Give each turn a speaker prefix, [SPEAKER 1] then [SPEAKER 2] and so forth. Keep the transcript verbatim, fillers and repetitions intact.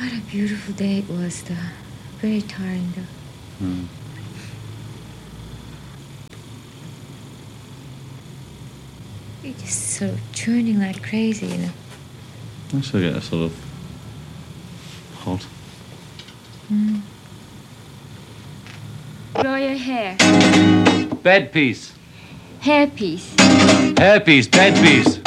[SPEAKER 1] What a beautiful day it was, though. Very tiring, though.
[SPEAKER 2] Hmm.
[SPEAKER 1] You're just sort of churning like crazy, you know.
[SPEAKER 2] I still get a sort of hot.
[SPEAKER 1] Mm. Grow your hair.
[SPEAKER 2] Bed piece.
[SPEAKER 1] Hair piece.
[SPEAKER 2] Hair piece, bed piece.